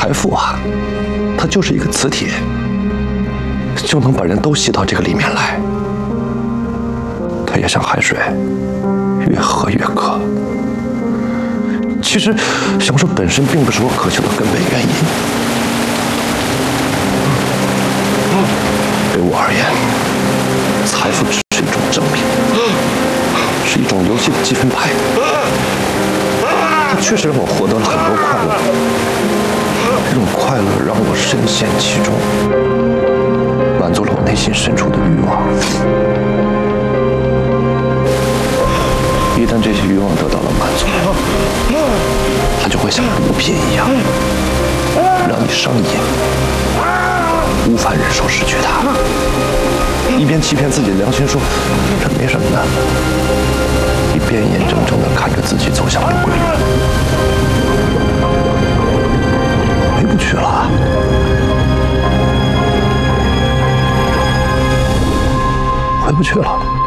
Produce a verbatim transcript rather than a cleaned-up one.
财富啊，它就是一个磁铁，就能把人都吸到这个里面来。它也像海水，越喝越渴。其实，享受本身并不是我渴求的根本原因。对我而言，财富只是一种证明，是一种游戏的积分牌。它确实让我获得了很多快乐，这种快乐让我深陷其中，满足了我内心深处的欲望。一旦这些欲望得到了满足，它就会像毒品一样，让你上瘾，无法忍受失去它。一边欺骗自己的良心说这没什么的，一边眼睁睁地看着自己走向了归路。回不去了，回不去了。